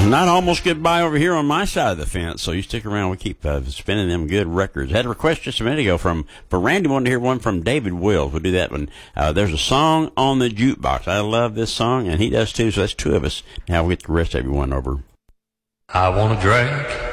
Not almost goodbye over here on my side of the fence, so you stick around. We keep spinning them good records. I had a request just a minute ago for Randy, wanted to hear one from David Wills. We'll do that one. There's a song on the jukebox. I love this song, and he does too, so that's two of us. Now we'll get the rest of everyone over. I want to drink